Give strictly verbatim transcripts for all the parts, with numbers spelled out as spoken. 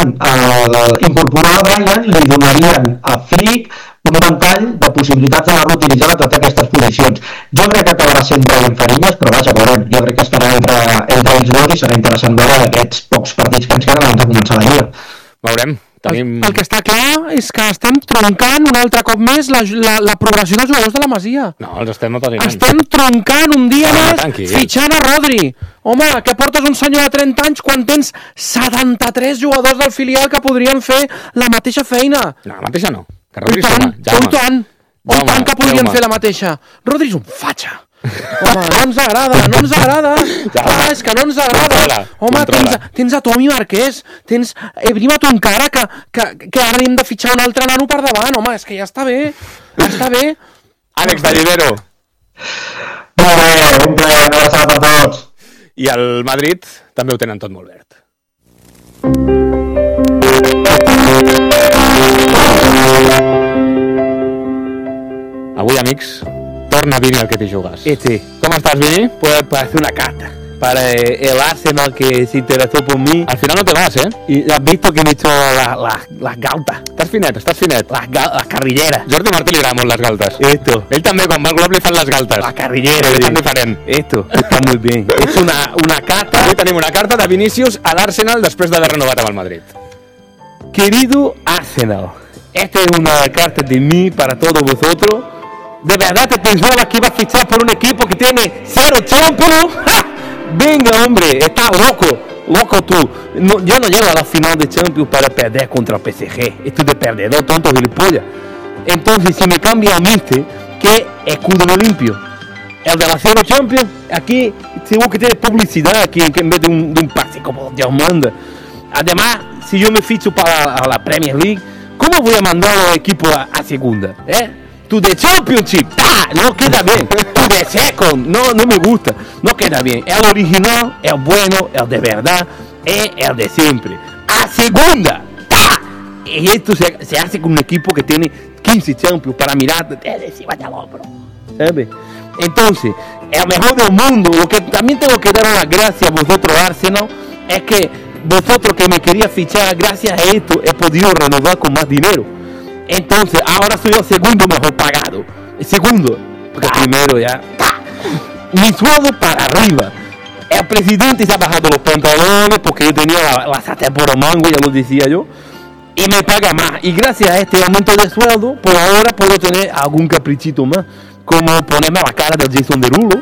tant, eh, incorporar a Brian li donarien a Flick un ventall de possibilitats d'anar utilitzant a totes aquestes posicions. Jo crec que acabarà sent Brian Fariñas, però vaja, veurem. Jo crec que estarà entre, entre ells dos i serà interessant veure aquests pocs partits que ens queden abans de començar la lliga. Veurem. Tenim... El, el que està clar és que estem troncant un altre cop més la, la, la progressió dels jugadors de la Masia. No, els estem apadrinant. Estem troncant un dia ah, més tranquil. fitxant a Rodri. Home, que portes un senyor de trenta anys quan tens setanta-tres jugadors del filial que podrien fer la mateixa feina. No, la mateixa no. Que Rodri I tant, i tant, i tant que podrien Jaume. fer la mateixa. Rodri és un fatxa. Home, no ens agrada, no ens agrada. Home, és que no ens agrada. Controla, Home, controla. tens, tens a Tomi Marquès, tens Ebrima Tonkara, que, que, que ara hem de fitxar un altre nano per davant. Home, és que ja està bé, ja està bé. Àlex de Llibero. Molt bé, un plaer, una abraçada per tots. I el Madrid també ho tenen tot molt verd. Avui, amics, torna Vini al que te jugas. Este, ¿Cómo estás, Vini? pues parece una carta para el Arsenal que se interesó por mí. Al final no te vas, ¿eh? Y has visto que me he hecho la, la, las galtas, Estàs finet, estàs finet. las, ga- las carrilleras. Jordi Martí li agrada molt les galtes. Esto, Ell també, quan va al club, li fan les galtes. las carrilleras. És tan diferent. Esto, está muy bien. Es una, una carta. Avui tenim una carta de Vinícius a l'Arsenal després d'haver renovat amb el Madrid. Querido Arsenal, esta es una carta de mí para todos vosotros. ¿De verdad te pensabas que iba a fichar por un equipo que tiene cero Champions? ¡Ja! Venga, hombre, estás loco, loco tú. No, yo no llego a la final de Champions para perder contra el P S G. Estoy de perdedor, tonto gilipollas. Entonces, si me cambia a Mister, ¿qué escudo no limpio? El de la cero Champions, aquí seguro que tiene publicidad aquí en vez de un, de un pase como Dios manda. Además, si yo me ficho para la Premier League, ¿cómo voy a mandar al equipo a, a segunda? ¿Eh? Tú de Championship, ¡tá! No queda bien. Tú de Second, no, no me gusta. No queda bien. El original, el bueno, el de verdad, es el de siempre. A segunda, ¡tá! Y esto se, se hace con un equipo que tiene quince Champions para mirar de encima del hombro. ¿Sabes? Entonces, el mejor del mundo, lo que también tengo que dar las gracias a vosotros, Arsenal, es que vosotros que me quería fichar, gracias a esto he podido renovar con más dinero. Entonces, ahora soy el segundo mejor pagado. El segundo, porque el primero ya. ¡tá! Mi sueldo para arriba. El presidente se ha bajado los pantalones porque yo tenía la, la sartén por el mango, ya lo decía yo. Y me paga más. Y gracias a este aumento de sueldo, por ahora puedo tener algún caprichito más. Como ponerme la cara del Jason Derulo.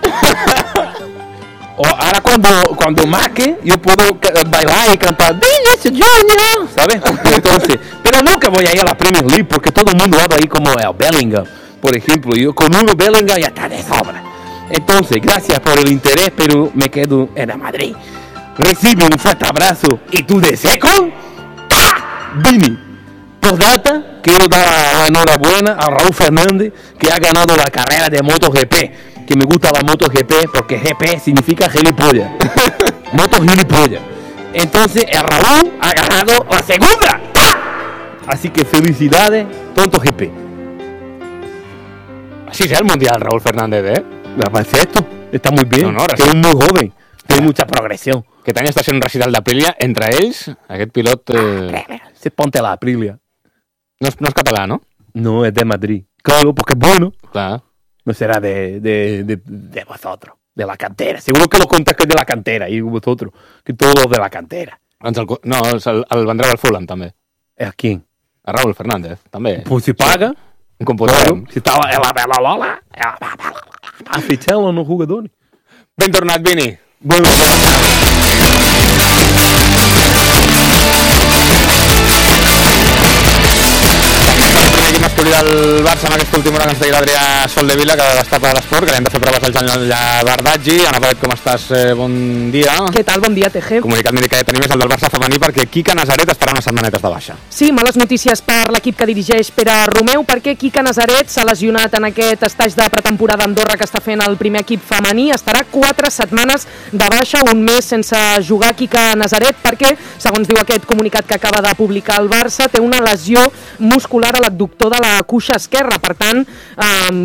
O ahora cuando, cuando marque, yo puedo bailar y cantar Vinicius Junior, ¿sabes? Entonces, pero nunca voy a ir a la Premier League porque todo el mundo habla ahí como el Bellingham, por ejemplo. Yo con uno Bellingham ya está de sobra. Entonces, gracias por el interés, pero me quedo en el Madrid. Recibe un fuerte abrazo. ¿Y tú de Second? ¡tá! Vini. Postdata, quiero dar la enhorabuena a Raúl Fernández, que ha ganado la carrera de MotoGP. Que me gusta la MotoGP porque G P significa gilipollas. Moto gilipollas. Entonces el Raúl ha ganado la segunda. ¡tá! Así que felicidades, tonto G P. Así sea el Mundial, Raúl Fernández, ¿eh? Perfecto, está muy bien. No, no, que es muy joven, tiene mucha progresión. Aquest any està sent un recital d'Aprilia. Entre ells, aquest pilot... Eh... Se ponte la Aprilia. No és, no és català, no? No, es de Madrid. Claro, porque es bueno. Clar. No será de, de, de, de vosotros, de la cantera. Seguro que lo contáis que es de la cantera, y vosotros, que todos los de la cantera. Doncs el, no, el, el vendreu al Fulham, també. ¿A quién? A Raúl Fernández, també. Pues si paga. Un compositor. Bueno, si estaba en la Bela Lola, a ficharlo a los jugadores. Ben tornat, Vini. Bueno, L'equip masculí del Barça en aquesta última hora que ens deia l'Adrià Soldevila, que destapa de l'esport, que li hem de fer proves al Jan Llavardaggi. Ana Paret, com estàs? Eh, bon dia. Què tal? Bon dia, Teje. Comunicat mèdic que ja tenim és el del Barça femení perquè Quique Nazaret estarà unes setmanetes de baixa. Sí, males notícies per l'equip que dirigeix Pere Romeu, perquè Quique Nazaret s'ha lesionat en aquest estatge de pretemporada a Andorra que està fent el primer equip femení. Estarà quatre setmanes de baixa, un mes sense jugar Quique Nazaret, perquè, segons diu aquest comunicat que acaba de publicar el Barça, té una lesió muscular a l'adductor de la cuixa esquerra. Per tant, eh,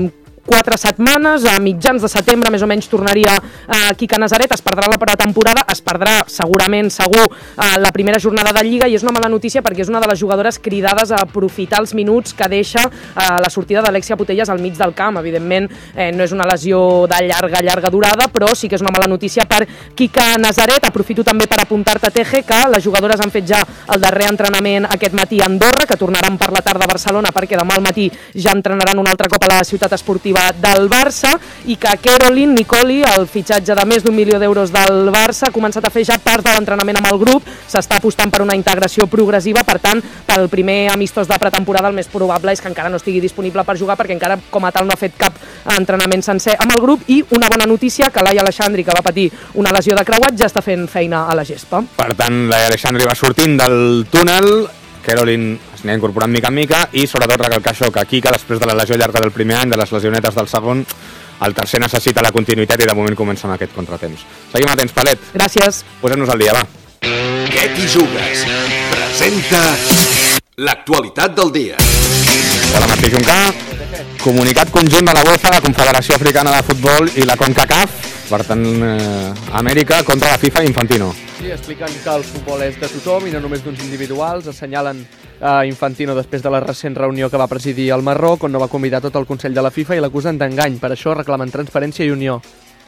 quatre setmanes, a mitjans de setembre més o menys tornaria eh, Quique Nazaret, es perdrà la pretemporada, es perdrà segurament, segur, eh, la primera jornada de Lliga, i és una mala notícia perquè és una de les jugadores cridades a aprofitar els minuts que deixa eh, la sortida d'Alexia Putellas al mig del camp. Evidentment, eh, no és una lesió de llarga, llarga durada, però sí que és una mala notícia per Quique Nazaret. Aprofito també per apuntar-te, Teje, que les jugadores han fet ja el darrer entrenament aquest matí a Andorra, que tornaran per la tarda a Barcelona perquè demà al matí ja entrenaran un altre cop a la ciutat esportiva del Barça, i que Caroline Nicoli, el fitxatge de més d'un milió d'euros del Barça, ha començat a fer ja part de l'entrenament amb el grup, s'està apostant per una integració progressiva, per tant, pel primer amistós de pretemporada el més probable és que encara no estigui disponible per jugar perquè encara com a tal no ha fet cap entrenament sencer amb el grup. I una bona notícia, que Laia Aleixandri, que va patir una lesió de creuat, ja està fent feina a la gespa. Per tant, Laia Aleixandri va sortint del túnel, Caroline es n'ha incorporant mica en mica, i sobretot recalcar això, que Quique, després de la lesió llarga del primer any, de les lesionetes del segon, el tercer necessita la continuïtat i de moment comença amb aquest contratemps. Seguim atents, Palet. Gràcies. Posem-nos al dia, va. Què t'hi jugues? Presenta l'actualitat del dia. Hola, Martí Juncà. Comunicat conjunt de la UEFA, la Confederació Africana de Futbol i la CONCACAF, per tant, eh, Amèrica contra la FIFA i Infantino. Sí, expliquen que el futbol és de tothom i no només d'uns individuals. Assenyalen a Infantino després de la recent reunió que va presidir al Marroc, on no va convidar tot el Consell de la FIFA, i l'acusen d'engany. Per això reclamen transparència i unió.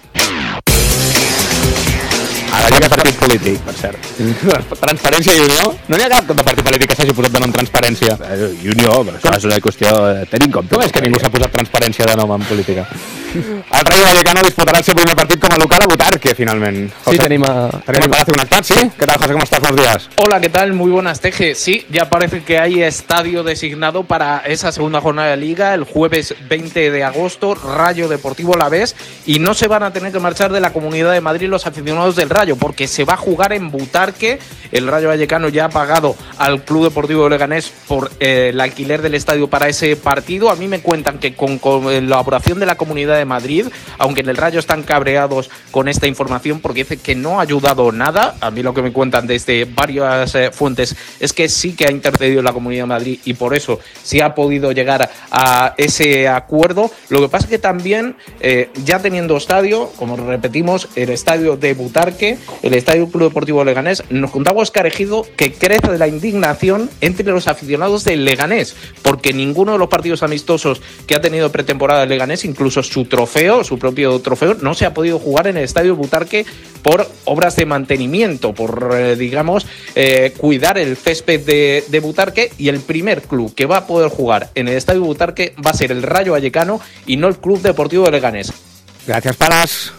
A la Lliga partit polític, per cert. Transparència i Unió? No n'hi ha cap de partit polític que s'hagi posat de nom transparència. I Unió, però això és una qüestió de tenir en compte. Com és que ningú s'ha posat transparència de nom en política? El Rayo Vallecano disputarà el seu primer partit com a local a Butarque, finalment. José, sí, tenim a... Tenim el Palacio Connectat, ¿sí? ¿Qué tal, José? ¿Cómo estás? Buenos días. Hola, ¿qué tal? Muy buenas, Teje. Sí, ya parece que hay estadio designado para esa segunda jornada de Liga, el jueves veinte de agosto, Rayo Deportivo Alavés, y no se van a tener que marchar de la Comunidad de Madrid los aficionados del Rayo, porque se va a jugar en Butarque. El Rayo Vallecano ya ha pagado al Club Deportivo Leganés por eh, el alquiler del estadio para ese partido. A mí me cuentan que con, con la colaboración de la Comunidad de Madrid, aunque en el Rayo están cabreados con esta información porque dicen que no ha ayudado nada, a mí lo que me cuentan desde varias eh, fuentes es que sí que ha intercedido la Comunidad de Madrid y por eso sí ha podido llegar a ese acuerdo. Lo que pasa es que también, eh, ya teniendo estadio, como repetimos, el estadio de Butarque, el estadio Club Deportivo Leganés, nos contaba Óscar Ejido que crece la indignación entre los aficionados del Leganés, porque ninguno de los partidos amistosos que ha tenido pretemporada el Leganés, incluso su trofeo, su propio trofeo, no se ha podido jugar en el estadio Butarque por obras de mantenimiento, por, eh, digamos, eh, cuidar el césped de, de Butarque, y el primer club que va a poder jugar en el estadio Butarque va a ser el Rayo Vallecano y no el Club Deportivo de Leganés. Gràcies, Palas.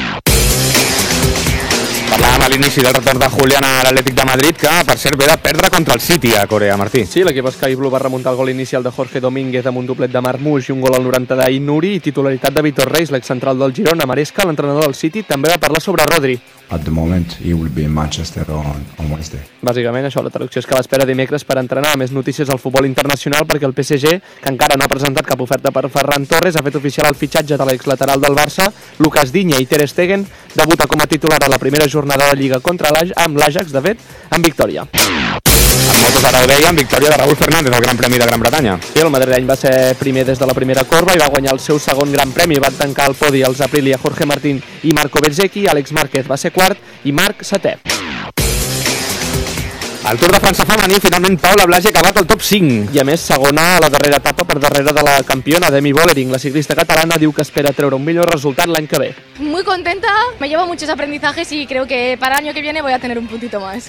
Parlàvem a l'inici del retorn de Julián a l'Atlètic de Madrid, que per cert ve de perdre contra el City a Corea, Martí. Sí, l'equip Sky Blue va remuntar el gol inicial de Jorge Domínguez amb un doblet de Marmoush i un gol al noranta d'Aïnouri, i titularitat de Vitor Reis, l'excentral del Girona. Maresca, l'entrenador del City, també va parlar sobre Rodri. At the moment, he will be in Manchester on, on Wednesday. Bàsicament això, la traducció és que l'espera dimecres per entrenar. Més notícies al futbol internacional perquè el P S G, que encara no ha presentat cap oferta per Ferran Torres, ha fet oficial el fitxatge de l'exlateral del Barça, Lucas Digne, i Ter Stegen debuta com a titular a la primera jornada de Lliga contra l'Ajax, amb l'Ajax, de fet, amb victòria. En motos ara ho deien, victòria de Raúl Fernández al Gran Premi de Gran Bretanya. Sí, el madrileny va ser primer des de la primera corba i va guanyar el seu segon Gran Premi. Van tancar el podi els Aprilia, Jorge Martín i Marco Bezzecchi. Àlex Márquez va ser quart i Marc setè. Al Tour de França femení, finalment Paula Blasi ha acabat el top cinc. I a més, segona a la darrera etapa per darrere de la campiona Demi Vollering. La ciclista catalana diu que espera treure un millor resultat l'any que ve. Muy contenta, me llevo muchos aprendizajes y creo que para el año que viene voy a tener un puntito más.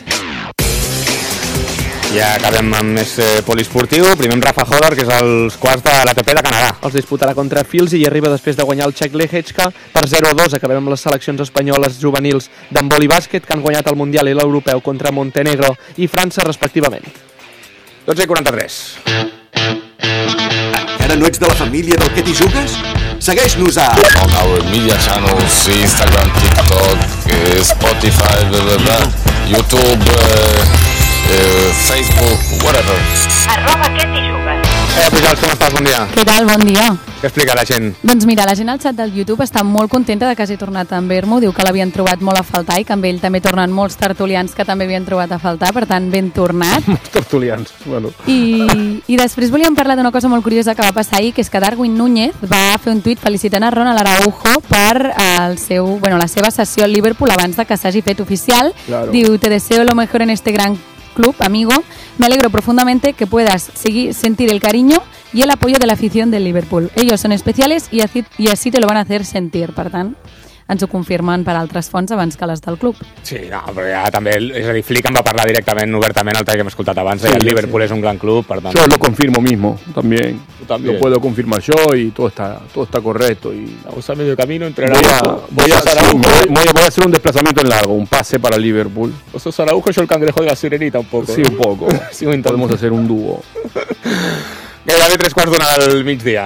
Ja acabem amb més eh, poliesportiu. Primer amb Rafa Hodor, que és els quarts de l'A T P de Canadà. Els disputarà contra Filzi i arriba després de guanyar el txec Lehečka per zero a dos. Acabem amb les seleccions espanyoles juvenils d'handbol i bàsquet, que han guanyat el Mundial i l'Europeu contra Montenegro i França, respectivament. dotze i quaranta-tres. Encara no ets de la família del Que t'hi jugues? Segueix-nos a... on our media channels, Instagram, TikTok, uh, Spotify, blah, blah, blah, YouTube, uh, uh, Facebook, whatever. Arroba Que t'hi jugues. Eh, Pujals, com estàs? Bon dia. Què tal? Bon dia. Què explica la gent? Doncs mira, la gent al xat del YouTube està molt contenta de que hagi tornat en Vermo, diu que l'havien trobat molt a faltar i que amb ell també tornen molts tertulians que també havien trobat a faltar, per tant, ben tornat. Molts tertulians, bueno. I, I després volíem parlar d'una cosa molt curiosa que va passar ahir, que és que Darwin Núñez va fer un tuit felicitant a Ronald Araujo per el seu, bueno, la seva sessió al Liverpool abans de que s'hagi fet oficial. Claro. Diu, te deseo lo mejor en este gran club, amigo. Me alegro profundamente que puedas seguir, sentir el cariño y el apoyo de la afición del Liverpool. Ellos son especiales y así, y así te lo van a hacer sentir. Per tant, ens ho confirmen per altres fonts abans que les del club. Sí, no, però ja també, és a dir, Flick em va parlar directament, obertament, el que hem escoltat abans, sí, el Liverpool sí. És un gran club, per tant... Yo lo confirmo mismo, también. también. Lo puedo confirmar yo y todo está, todo está correcto. Y vamos a medio camino entre voy a, Araujo, voy, a, sí, voy, voy a hacer un desplazamiento en largo, un pase para Liverpool. Vos sos Araujo, yo el cangrejo de la sirenita, un poco. Sí, un poco. Sí, podemos hacer un dúo. Gairebé tres quarts d'una al migdia.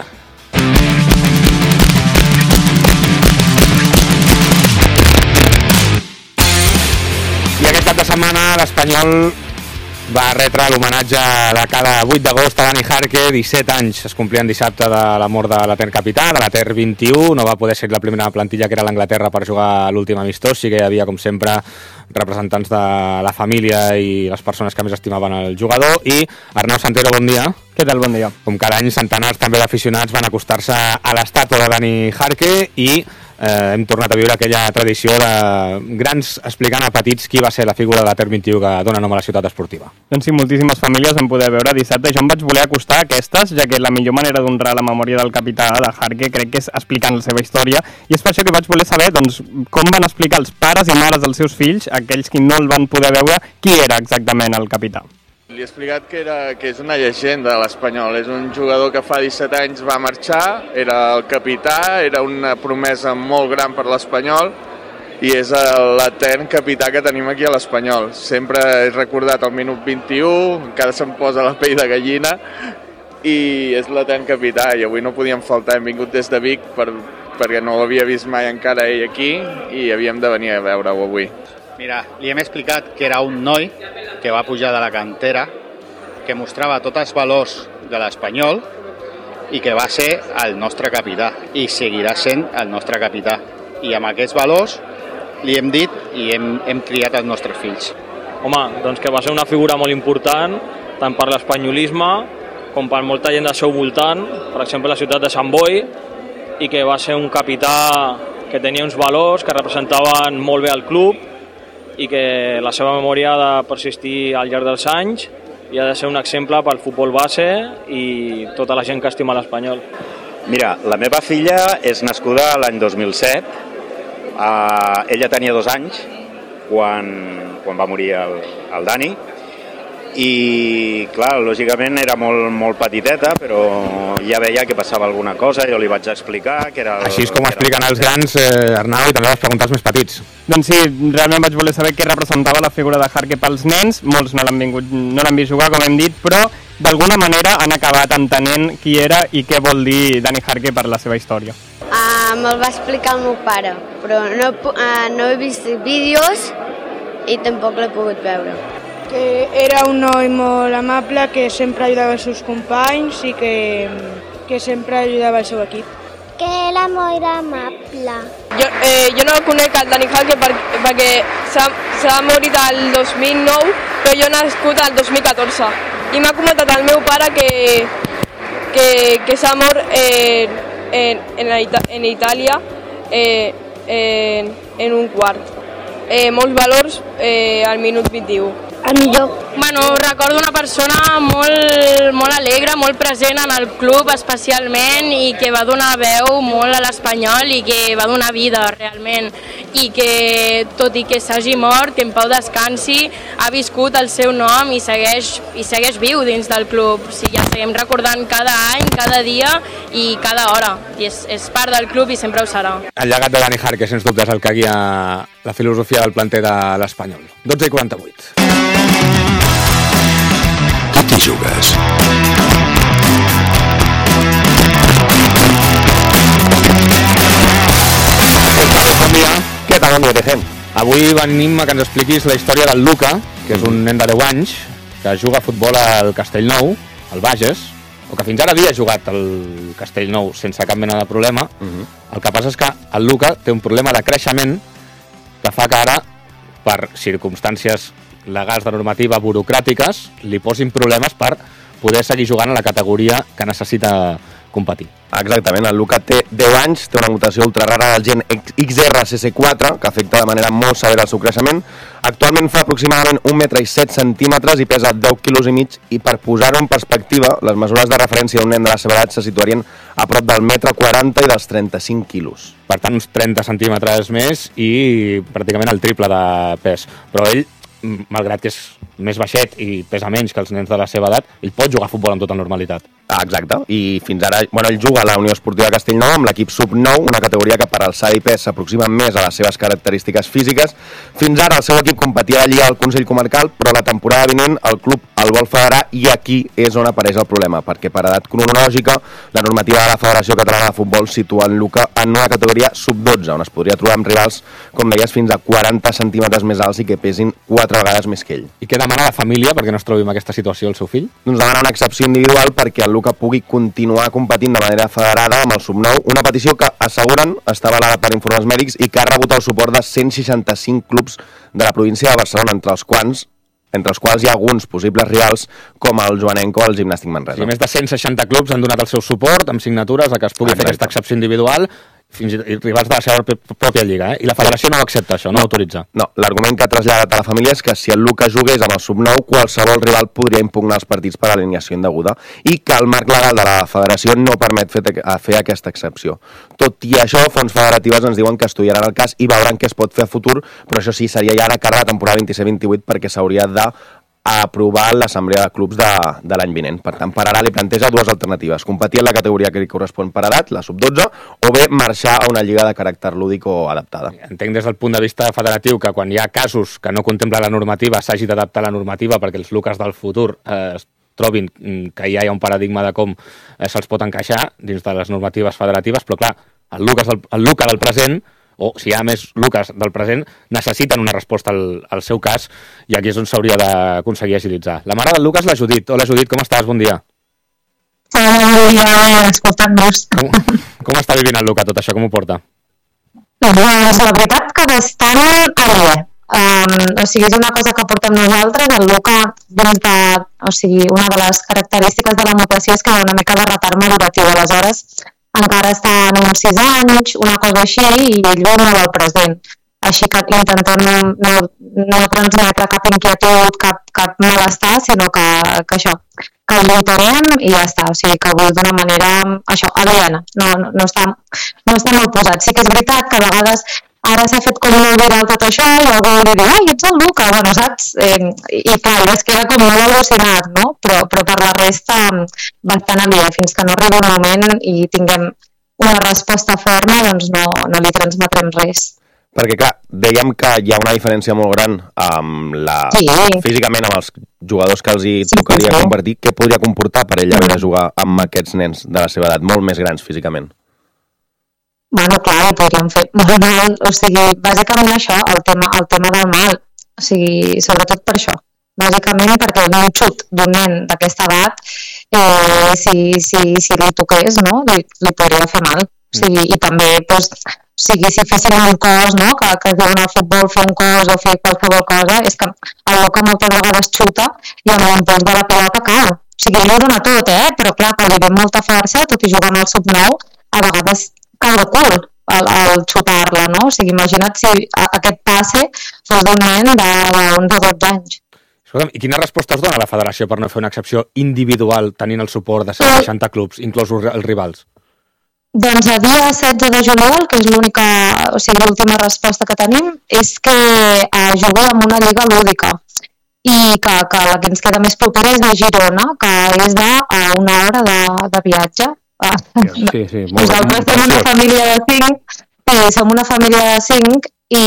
I aquest cap de setmana l'Espanyol va retre l'homenatge de cada vuit d'agost a Dani Jarque, disset anys es complien dissabte de la mort de l'etern capità, de l'Eter vint-i-u, no va poder ser la primera plantilla que era l'Anglaterra per jugar l'últim amistós, sí que hi havia, com sempre, representants de la família i les persones que més estimaven el jugador. I Arnau Santero, bon dia. Què tal, bon dia? Com cada any, centenars també d'aficionats van acostar-se a l'estàtua de Dani Jarque i eh, hem tornat a viure aquella tradició de grans explicant a petits qui va ser la figura de l'Eter vint-i-u que dona nom a la ciutat esportiva. Doncs sí, moltíssimes famílies van poder veure dissabte. Jo em vaig voler acostar a aquestes, ja que la millor manera d'honrar la memòria del capità de Jarque crec que és explicant la seva història, i és per això que vaig voler saber doncs, com van explicar els pares i mares dels seus fills, aquells que no el van poder veure, qui era exactament el capità. Li he explicat que, era, que és una llegenda de l'Espanyol, és un jugador que fa disset anys va marxar, era el capità, era una promesa molt gran per l'Espanyol i és l'etern capità que tenim aquí a l'Espanyol. Sempre he recordat el minut vint-i-u, encara se'm posa la pell de gallina i és l'etern capità i avui no podíem faltar, hem vingut des de Vic per, perquè no l'havia vist mai encara ell aquí i havíem de venir a veure-ho avui. Mira, li hem explicat que era un noi que va pujar de la cantera, que mostrava tots els valors de l'Espanyol i que va ser el nostre capità i seguirà sent el nostre capità. I amb aquests valors li hem dit i hem, hem criat els nostres fills. Home, doncs que va ser una figura molt important, tant per l'espanyolisme com per molta gent del seu voltant, per exemple la ciutat de Sant Boi, i que va ser un capità que tenia uns valors que representaven molt bé el club i que la seva memòria ha de persistir al llarg dels anys i ha de ser un exemple pel futbol base i tota la gent que estima l'Espanyol. Mira, la meva filla és nascuda l'any dos mil set, uh, ella tenia dos anys quan, quan va morir el, el Dani i clar, lògicament era molt, molt petiteta, però ja veia que passava alguna cosa, jo li vaig explicar que era... El, Així és com expliquen els grans, eh, Arnau, i també vas preguntar als més petits. Doncs sí, realment vaig voler saber què representava la figura de Jarque pels nens, molts no l'han vingut, no l'han vist jugar, com hem dit, però d'alguna manera han acabat entenent qui era i què vol dir Dani Jarque per la seva història. Uh, me'l va explicar el meu pare, però no, uh, no he vist vídeos i tampoc l'he pogut veure. Que era un noi molt amable, que sempre ajudava els seus companys i que, que sempre ajudava el seu equip. Que era molt amable. Jo, eh, jo no conec el Dani Jarque per, perquè s'ha morit el dos mil nou, però jo he nascut el dos mil catorze. I m'ha comentat el meu pare que, que, que s'ha mort eh, en, en, en Itàlia eh, en, en un quart. Eh, molts valors eh, al minut vint-i-u. El millor. Bueno, recordo una persona molt, molt alegre, molt present en el club especialment i que va donar veu molt a l'Espanyol i que va donar vida realment i que tot i que s'hagi mort, que en pau descansi, ha viscut el seu nom i segueix, i segueix viu dins del club. O sigui, ja seguim recordant cada any, cada dia i cada hora. I és, és part del club i sempre ho serà. El llegat de Dani Jarque, sens dubte, és el que guia la filosofia del planter de l'Espanyol. dotze i quaranta-vuit. Tu t'hi jugues. Bon dia. Què tal, bon dia, Tejem? Avui venim a que ens expliquis la història del Luca, que és un nen de deu anys, que juga a futbol al Castellnou, al Bages, o que fins ara havia jugat el Castellnou sense cap mena de problema. Uh-huh. El que passa és que el Luka té un problema de creixement que fa que ara, per circumstàncies legals de normativa burocràtiques, li posin problemes per poder seguir jugant a la categoria que necessita competir. Exactament, el Luka té deu anys, té una mutació ultra rara del gen X R C C quatre, que afecta de manera molt severa el seu creixement. Actualment fa aproximadament un metre i set centímetres i pesa deu quilos i mig, i per posar-ho en perspectiva, les mesures de referència d'un nen de la seva edat se situarien a prop del metre quaranta i dels trenta-cinc quilos. Per tant, uns trenta centímetres més i pràcticament el triple de pes. Però ell, malgrat que és més baixet i pesa menys que els nens de la seva edat, ell pot jugar a futbol amb tota normalitat. Ah, exacte, i fins ara, bueno, ell juga a la Unió Esportiva Castellnou amb l'equip sub nou, una categoria que per alçada i pes s'aproxima més a les seves característiques físiques. Fins ara el seu equip competia a la Lliga del Consell Comarcal, però la temporada vinent el club el vol federar, i aquí és on apareix el problema, perquè per edat cronològica la normativa de la Federació Catalana de Futbol situa en Luka en una categoria sub dotze, on es podria trobar amb rivals, com deies, fins a quaranta centímetres més alts i que pesin quatre vegades més que ell. I què demana la família perquè no es trobi en aquesta situació el seu fill? Doncs demana una excepció individual perquè el Luka pugui continuar competint de manera federada amb el sub nou, una petició que asseguren està avalada per informes mèdics i que ha rebut el suport de cent seixanta-cinc clubs de la província de Barcelona, entre els quals entre els quals hi ha alguns possibles rivals com el Joanenco o el Gimnàstic Manresa. Sí, més de cent seixanta clubs han donat el seu suport amb signatures a que es pugui Exacte. fer aquesta excepció individual, fins i tot rivals de la seva pròpia lliga, eh? I la federació no ho accepta, això, no, no l'autoritza. No, l'argument que ha traslladat a la família és que si el Luka jugués amb el sub nou, qualsevol rival podria impugnar els partits per alineació indeguda, i que el marc legal de la federació no permet fer, fer aquesta excepció. Tot i això, fonts federatives ens diuen que estudiaran el cas i veuran què es pot fer a futur, però això sí, seria ja de cara a la temporada vint-i-set vint-i-vuit, perquè s'hauria de a aprovar l'assemblea de clubs de, de l'any vinent. Per tant, per ara li planteja dues alternatives: competir en la categoria que li correspon per edat, la sub dotze, o bé marxar a una lliga de caràcter lúdic o adaptada. Entenc des del punt de vista federatiu que quan hi ha casos que no contempla la normativa s'hagi d'adaptar la normativa perquè els Lukas del futur eh, trobin que ja hi ha un paradigma de com eh, se'ls pot encaixar dins de les normatives federatives, però clar, el Lukas del, el Luka del present, o si hi ha més Lukas del present, necessiten una resposta al, al seu cas, i aquí és on s'hauria d'aconseguir agilitzar. La mare del Lukas, la Judit. Hola, Judit, com estàs? Bon dia. Hola, bon dia, escoltant-nos. Com, com està vivint el Luka tot això? Com ho porta? Doncs la veritat que bastant bé. Um, o sigui, és una cosa que portem nosaltres. El Luka, dins de, o sigui, una de les característiques de la mutació és que hi ha una mica de retard maduratiu. Aleshores, encara està en uns sis anys, una cosa així, i ell viu molt al present. Així que intentem no, no, no transmetre cap inquietud, cap, cap malestar, sinó que, que això, que lluitarem i ja està. O sigui, que vull d'una manera, això, aliena. No, no, no, està, no està molt posat. Sí que és veritat que a vegades ara s'ha fet com molt viral tot això i algú li diu, ai, ets el Luka, bueno, saps? Eh, I clar, es queda com molt al·lucinat, no? Però, però per la resta bastant aliè, fins que no arribi un moment i tinguem una resposta ferma, doncs no, no li transmetrem res. Perquè clar, dèiem que hi ha una diferència molt gran amb la... sí. físicament amb els jugadors que els hi tocaria sí, sí. compartir. Què podria comportar per ell haver de jugar amb aquests nens de la seva edat, molt més grans físicament? Bueno, clar, podríem fer molt mal, o sigui, bàsicament això, el tema, el tema del mal, o sigui, sobretot per això, bàsicament perquè un xut d'un nen d'aquesta edat, eh, si, si, si li toqués, no?, li, li podria fer mal, o sigui, i també, doncs, o sigui, si féssim un cos, no?, que, que es diuen al futbol fer un cos o fer qualsevol cosa, és que el Luka moltes vegades xuta i amb l'impuls de la pilota cau, o sigui, ell ho dona tot, eh, però clar, que li ve molta força, tot i jugar amb el sub nou, a vegades cau de cul al, al xutar-la, no? O sigui, imagina't si aquest passe fos d'un nen d'onze o dotze anys. Escolta'm, i quina resposta es dona a la federació per no fer una excepció individual tenint el suport de cent seixanta clubs, inclosos els rivals? Doncs a dia setze de juliol, que és l'única, o sigui, l'última resposta que tenim, és que eh, jugui amb una lliga lúdica i que, que la que ens queda més propera és de Girona, que és d'una hora de, de viatge. Ah, sí, sí, molt, nosaltres som una família de cinc eh, som una família de cinc i,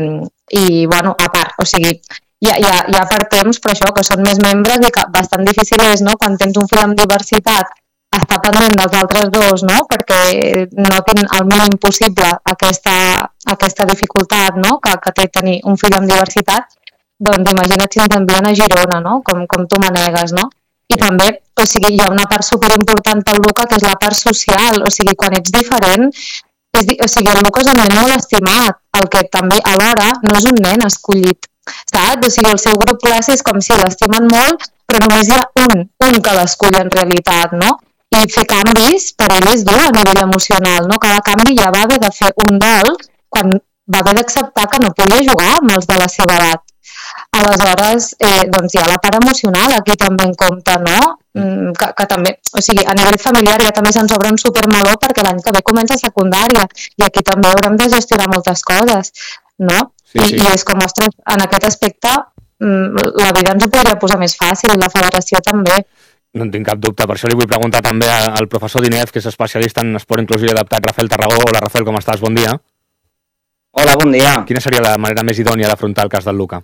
i bueno, a part, o sigui ja, ja, ja per temps, però això que són més membres i que bastant difícil és, no?, quan tens un fill amb diversitat estar pendent dels altres dos, no?, perquè no tenen el mínim possible aquesta, aquesta dificultat, no?, que, que té tenir un fill amb diversitat. Doncs imagina't si ens envien a Girona, no?, com, com tu manegues, no? I també, o sigui, hi ha una part superimportant pel Luka que és la part social, o sigui, quan ets diferent, és, o sigui, el Luka és un nen molt estimat, el que també alhora no és un nen escollit, saps? O sigui, el seu grup classi és com si l'estimen molt, però només hi ha un, un que l'escull en realitat, no? I fer canvis per ell és dur a nivell emocional, no? Cada canvi ja va haver de fer un dol quan va haver d'acceptar que no podia jugar amb els de la seva edat. Aleshores, eh, doncs hi ha la part emocional aquí també en compte, no? Mm, que, que també, o sigui, a nivell familiar ja també se'ns obre un supermeló perquè l'any que ve comença secundària i aquí també haurem de gestionar moltes coses, no? Sí, sí. I, I és com, ostres, en aquest aspecte mm, la vida ens ho podria posar més fàcil, la federació també. No en tinc cap dubte, per això li vull preguntar també al professor Dinez, que és especialista en esport inclusiu i adaptat, Rafael Tarragó. Hola, Rafael, com estàs? Bon dia. Hola, bon dia. Quina seria la manera més idònia d'afrontar el cas del Luka?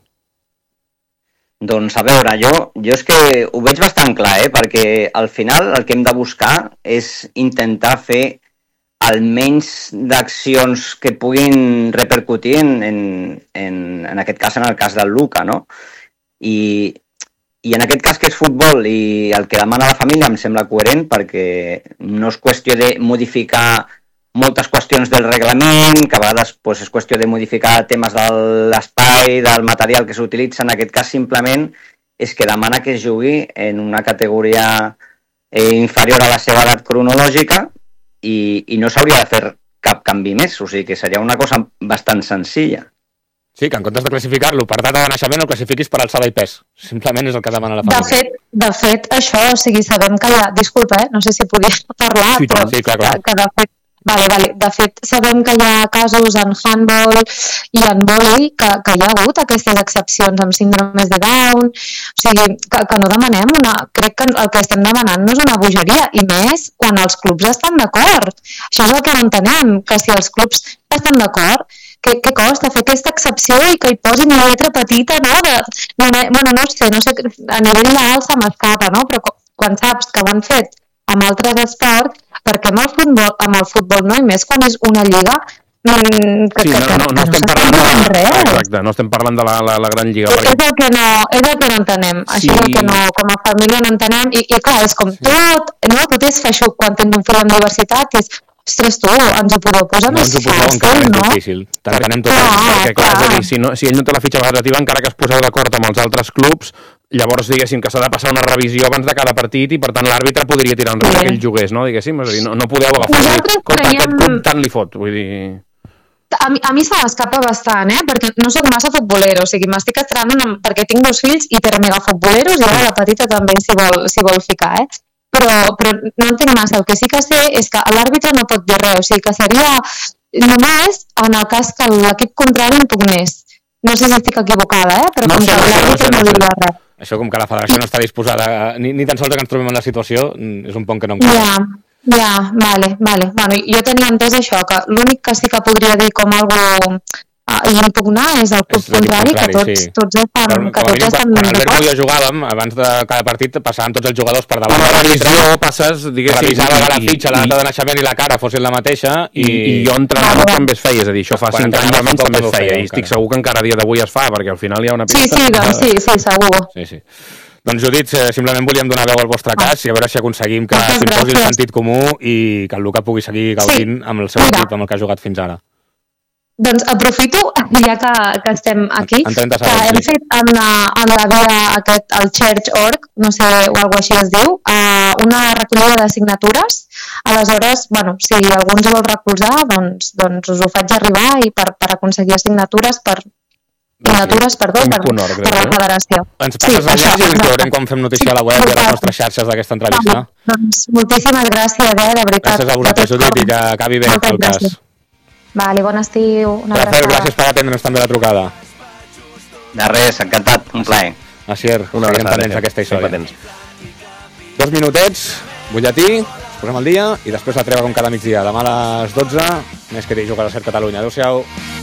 Doncs a veure, jo, jo és que ho veig bastant clar, eh? Perquè al final el que hem de buscar és intentar fer el menys d'accions que puguin repercutir en, en, en, en aquest cas, en el cas del Luka, no? I, I en aquest cas que és futbol i el que demana la família em sembla coherent perquè no és qüestió de modificar moltes qüestions del reglament, que a vegades pues, és qüestió de modificar temes de l'espai, del material que s'utilitza. En aquest cas simplement és que demana que es jugui en una categoria eh, inferior a la seva edat cronològica i, i no s'hauria de fer cap canvi més, o sigui que seria una cosa bastant senzilla. Sí, que en comptes de classificar-lo per data de naixement el classifiquis per alçada i pes. Simplement és el que demana la família. De fet, de fet això, o sigui, sabem que hi ha... Disculpa, eh? No sé si podia parlar, sí, però sí, clar, clar. Que, que de fet Vale, vale. De fet, sabem que hi ha casos en handball i en vòlei que, que hi ha hagut aquestes excepcions amb síndromes de Down, o sigui, que, que no demanem una... Crec que el que estem demanant no és una bogeria, i més quan els clubs estan d'acord. Això és el que no entenem, que si els clubs estan d'acord, què, què costa fer aquesta excepció i que hi posin una lletra petita, no? De, no, bueno, no sé, no sé, a nivell legal se m'escapa, no? Però quan saps que ho han fet amb altres esports, perquè amb el futbol, amb el futbol no, i més quan és una lliga que, sí, que, no, no, no, estem parlant de la, res. Exacte, no estem parlant de la, la, la gran lliga. Perquè... És, el que no, és el que no entenem, sí. Això és el que no, com a família no entenem, i, i clar, és com sí. tot, no? Tot és feixuc quan tens un fill en diversitat, i és, ostres, tu, ens ho podeu posar no, més fàcil, no? No, ens ho poseu encara més difícil, t'entenem tot. Ah, perquè, clar, és a dir, si, no, si ell no té la fitxa federativa, encara que es poseu d'acord amb els altres clubs, llavors diguéssim que s'ha de passar una revisió abans de cada partit i per tant l'àrbitre podria tirar enrere sí. que ell jugués, no? Diguéssim, és a dir, no, no podeu agafar dir, compte, creiem... aquest club tant li fot, vull dir... A mi, a mi se m'escapa bastant, eh? Perquè no soc massa futbolero, o sigui, m'estic estrenant una... perquè tinc dos fills i per mega futboleros i ara la petita també s'hi vol, s'hi vol ficar, eh? Però, però no entenc massa, el que sí que sé és que l'àrbitre no pot dir res, o sigui que seria només en el cas que l'equip contrari impugnés. No sé si estic equivocada, eh? Però no, com que l'àrbitre no diu res. Això, com que la federació no està disposada, ni, ni tan sols que ens trobem en la situació, és un punt que no em ja, ja, vale, vale. Bueno, jo tenia entès això, que l'únic que sí que podria dir com algo i impugnar és el club és contrari, contrari, que tots, sí. tots estan... Però, que tots estan quan Alberto i jo jugàvem, abans de cada partit passaven tots els jugadors per davant. La revisió passes, diguéssim... Revisava la fitxa, la data de naixement i la cara fossin la mateixa i... I jo entrenava ah, també es feia, és a dir, això fa cinc anys almenys també es feia, i estic segur que encara a dia d'avui es fa, perquè al final hi ha una pista... Sí, sí, doncs sí, sí, segur. Sí, sí. Doncs Judit, simplement volíem donar veu al vostre cas i a veure si aconseguim que s'imposi el sentit comú i que el Luka pugui seguir gaudint amb el seu equip, amb el que ha jugat fins ara. Doncs aprofito, ja que, que estem aquí, que hem fet en la, en la via aquest, el Church punto org, no sé, o alguna així es diu, uh, una recollida de signatures. Aleshores, bueno, si algú ens vol recolzar, doncs, doncs us ho faig arribar i per, per aconseguir signatures per signatures, perdó, per, org, per la federació. Ens passes sí, allà i ens veurem com fem notícia a la web i a les nostres xarxes d'aquesta entrevista. Doncs moltíssimes gràcies, eh, de veritat. Gràcies a vosaltres, Judit, i que acabi bé el cas. Vale, bon estiu. Una Rafael, gràcies per atendre'ns també la trucada. De res, encantat, un plaer. Asier, una abraçada pendents d'aquesta història. Dos minutets, butlletí, ens posem al dia i després la treva com cada migdia. Demà a les dotze, més que t'hi jugues a Ser Catalunya. Adéu-siau.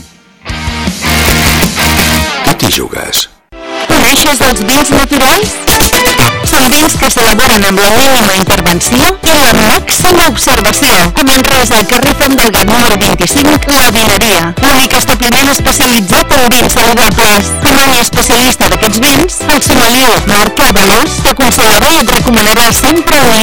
Què t'hi jugues? Coneixes els vins naturals? Són vins que s'elaboren amb la mínima intervenció i la màxima observació. Amb entrades al carrer Font del Gat número vint-i-cinc, la Vineria, l'únic establiment establiment especialitzat en vins saludables. Com a especialista d'aquests vins, el sommelier Marc Carbalós t'aconsellava i et recomanarà sempre un